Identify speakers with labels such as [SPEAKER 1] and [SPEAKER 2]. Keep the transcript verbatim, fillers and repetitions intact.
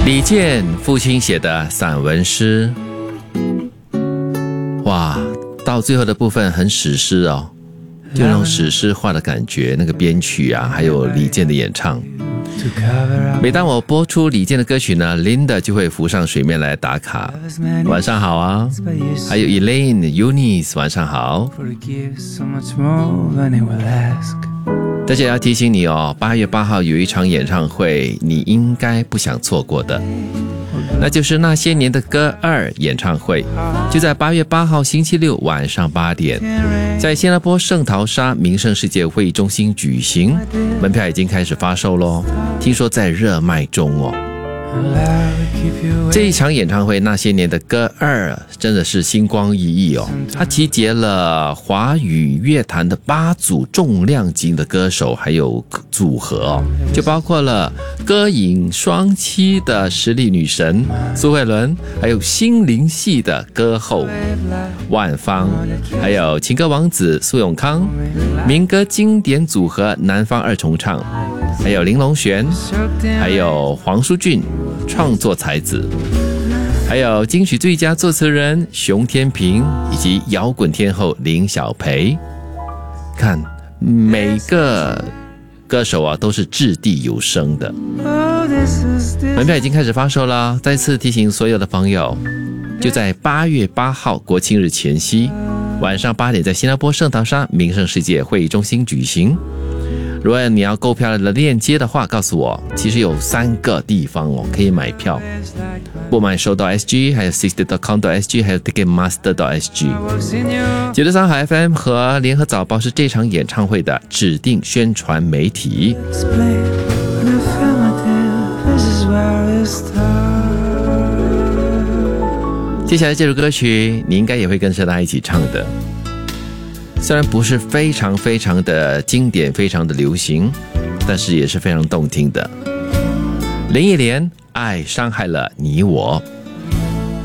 [SPEAKER 1] 李健父亲写的散文诗，哇，到最后的部分很史诗哦，就那种史诗化的感觉，那个编曲啊，还有李健的演唱。每当我播出李健的歌曲呢， Linda 就会浮上水面来打卡。晚上好啊，还有 Elaine、Eunice 晚上好。大家要提醒你哦，八月八号有一场演唱会，你应该不想错过的，那就是那些年的歌二演唱会，就在八月八号星期六晚上八点，在新加坡圣淘沙名胜世界会议中心举行，门票已经开始发售咯，听说在热卖中哦。这一场演唱会那些年的歌二真的是星光熠熠哦，它集结了华语乐坛的八组重量级的歌手还有组合哦，就包括了歌影双栖的实力女神苏慧伦，还有心灵系的歌后万芳，还有情歌王子苏永康，民歌经典组合南方二重唱，还有林隆璇，还有黄舒骏创作才子，还有金曲最佳作词人熊天平，以及摇滚天后林小培。看每个歌手啊都是掷地有声的。门票已经开始发售了，再次提醒所有的朋友，就在八月八号国庆日前夕晚上八点，在新加坡圣淘沙名胜世界会议中心举行。如果你要购票的链接的话，告诉我，其实有三个地方哦可以买票，不买收到 S G， 还有 sixty dot com dot s g， 还有 Ticketmaster dot s g。 九六三好 F M 和联合早报是这场演唱会的指定宣传媒体。接下来这首歌曲你应该也会跟着他一起唱的，虽然不是非常非常的经典，非常的流行，但是也是非常动听的。林忆莲，爱伤害了你我。